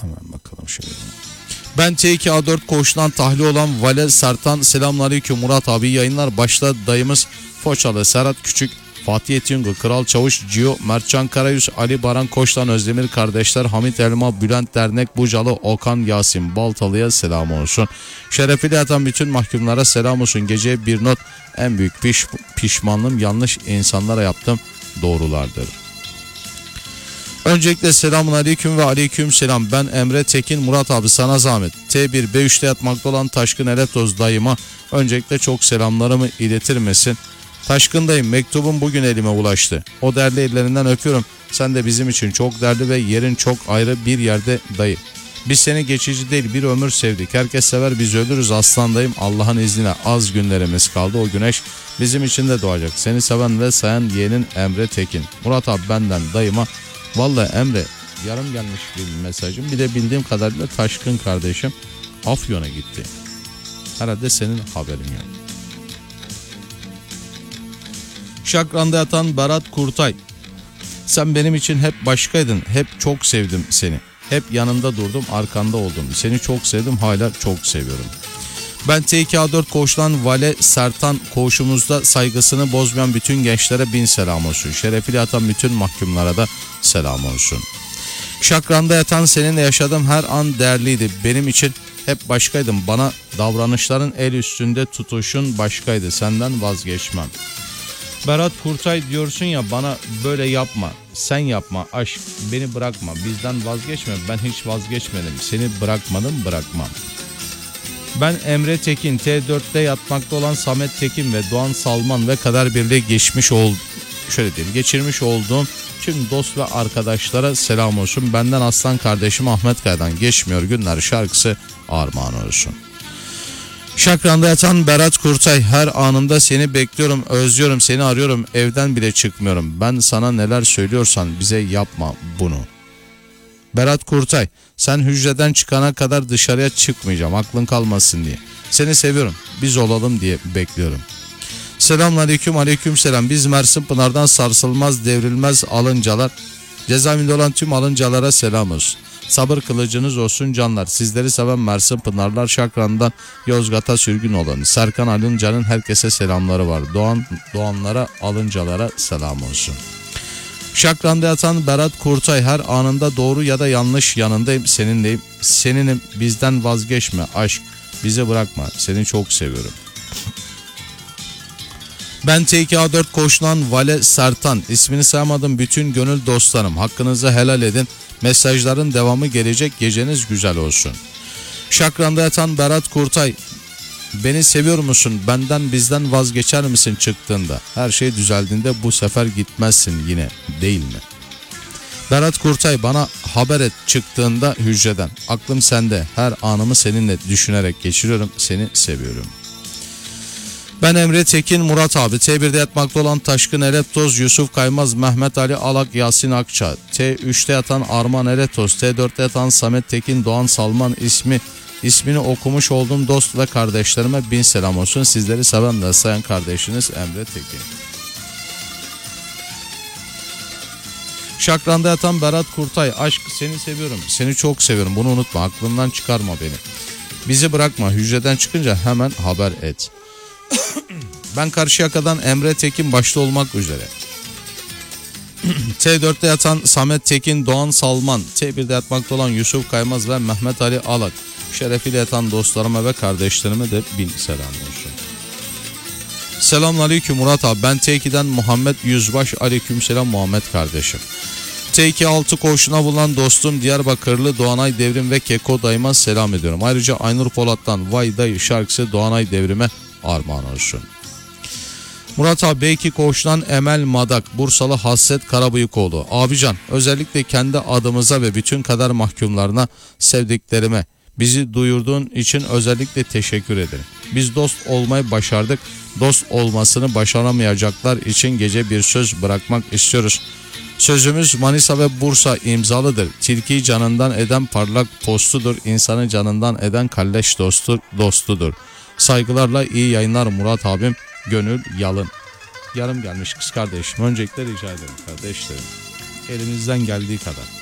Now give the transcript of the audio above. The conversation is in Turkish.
Hemen bakalım şöyle. Ben T2A4 koğuşundan tahliye olan Valer Sertan. Selamünaleyküm Murat abi, yayınlar. Başta dayımız Foçalı Serhat Küçük, Fatih Etyungul, Kral Çavuş Cio, Mertcan Karayüz, Ali Baran Koçtan, Özdemir kardeşler, Hamit Elma, Bülent Dernek, Bucalı, Okan Yasin Baltalı'ya selam olsun. Şerefli yatan bütün mahkumlara selam olsun. Geceye bir not: en büyük pişmanlığım yanlış insanlara yaptım doğrulardır. Öncelikle selamun aleyküm ve aleyküm selam. Ben Emre Tekin. Murat abi sana zahmet. T1 B3'te yatmakta olan Taşkın Eletoz dayıma öncelikle çok selamlarımı iletir misin? Taşkın dayım, mektubun bugün elime ulaştı. O değerli ellerinden öpüyorum. Sen de bizim için çok değerli ve yerin çok ayrı bir yerde dayı. Biz seni geçici değil bir ömür sevdik. Herkes sever, biz ölürüz aslan dayım. Allah'ın izniyle az günlerimiz kaldı. O güneş bizim için de doğacak. Seni seven ve sayan yeğenin Emre Tekin. Murat abi benden dayıma. Vallahi Emre, yarım gelmiş bir mesajım. Bir de bildiğim kadarıyla Taşkın kardeşim Afyon'a gitti. Herhalde senin haberin yok. Şakran'da yatan Berat Kurtay. Sen benim için hep başkaydın. Hep çok sevdim seni. Hep yanında durdum, arkanda oldum. Seni çok sevdim, hala çok seviyorum. Ben T2A4 koğuştan Vale Sertan, koğuşumuzda saygısını bozmayan bütün gençlere bin selam olsun. Şerefli yatan bütün mahkumlara da selam olsun. Şakran'da yatan seninle yaşadığım her an değerliydi. Benim için hep başkaydın. Bana davranışların el üstünde tutuşun başkaydı. Senden vazgeçmem. Berat Kurtay, diyorsun ya bana böyle yapma. Sen yapma aşk, beni bırakma, bizden vazgeçme. Ben hiç vazgeçmedim. Seni bırakmadım, bırakmam. Ben Emre Tekin, T4'te yatmakta olan Samet Tekin ve Doğan Salman ve Kader Birliği geçirmiş olduğum tüm dost ve arkadaşlara selam olsun. Benden aslan kardeşim Ahmet Kaya'dan geçmiyor günler şarkısı armağan olsun. Şakran'da yatan Berat Kurtay, her anımda seni bekliyorum, özlüyorum, seni arıyorum, evden bile çıkmıyorum. Ben sana neler söylüyorsan bize yapma bunu. Berat Kurtay, sen hücreden çıkana kadar dışarıya çıkmayacağım, aklın kalmasın diye. Seni seviyorum, biz olalım diye bekliyorum. Selamünaleyküm, aleykümselam. Biz Mersin Pınar'dan sarsılmaz, devrilmez alıncalar. Cezaevinde olan tüm alıncalara selam olsun. Sabır kılıcınız olsun canlar. Sizleri seven Mersin Pınarlar. Şakran'dan Yozgat'a sürgün olan Serkan Alıncan'ın herkese selamları var. Doğanlara, alıncalara selam olsun. Şakran'da yatan Berat Kurtay, her anında doğru ya da yanlış yanındayım, seninleyim. Seninim, bizden vazgeçme aşk, bizi bırakma, seni çok seviyorum. Ben T2A4 koşulan Vale Sertan, ismini sayamadım bütün gönül dostlarım, hakkınızı helal edin. Mesajların devamı gelecek, geceniz güzel olsun. Şakran'da yatan Berat Kurtay, beni seviyor musun? Benden bizden vazgeçer misin çıktığında? Her şey düzeldiğinde bu sefer gitmezsin yine, değil mi? Berat Kurtay, bana haber et çıktığında hücreden. Aklım sende, her anımı seninle düşünerek geçiriyorum, seni seviyorum. Ben Emre Tekin, Murat abi. T1'de yatmakta olan Taşkın Eletoz, Yusuf Kaymaz, Mehmet Ali Alak, Yasin Akça. T3'te yatan Arman Eletoz, T4'te yatan Samet Tekin, Doğan Salman, ismini okumuş olduğum dost ve kardeşlerime bin selam olsun. Sizleri seven ve sayan kardeşiniz Emre Tekin. Şakran'da yatan Berat Kurtay, aşk, seni seviyorum, seni çok seviyorum, bunu unutma, aklından çıkarma beni. Bizi bırakma, hücreden çıkınca hemen haber et. Ben Karşıyaka'dan Emre Tekin başta olmak üzere. T4'te yatan Samet Tekin, Doğan Salman, T1'de yatmakta olan Yusuf Kaymaz ve Mehmet Ali Alak. Şerefiyle yatan dostlarıma ve kardeşlerime de bin selam olsun. Selamünaleyküm Murat abi. Ben T2'den Muhammed Yüzbaş. Aleykümselam Muhammed kardeşim. T2 6 koğuşuna bulunan dostum Diyarbakırlı Doğanay Devrim ve Keko dayıma selam ediyorum. Ayrıca Aynur Polat'tan Vay Dayı şarkısı Doğanay Devrim'e armağan olsun. Murat abi B2 koğuştan Emel Madak, Bursalı Hasret Karabıyıkoğlu. Abican, özellikle kendi adımıza ve bütün kader mahkumlarına, sevdiklerime bizi duyurduğun için özellikle teşekkür ederim. Biz dost olmayı başardık. Dost olmasını başaramayacaklar için gece bir söz bırakmak istiyoruz. Sözümüz Manisa ve Bursa imzalıdır. Tilkiyi canından eden parlak postudur. İnsanı canından eden kalleş dostudur. Saygılarla iyi yayınlar Murat abim. Gönül Yalın. Yarım gelmiş kız kardeşim. Öncelikle rica ederim kardeşlerim. Elimizden geldiği kadar.